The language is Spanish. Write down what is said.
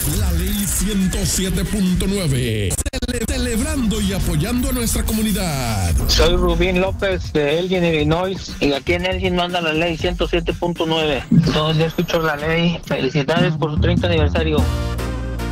La ley 107.9. Celebrando y apoyando a nuestra comunidad. Soy Rubín López de Elgin, Illinois, y aquí en Elgin manda la ley 107.9. Todos los días escucho la ley. Felicidades por su 30 aniversario.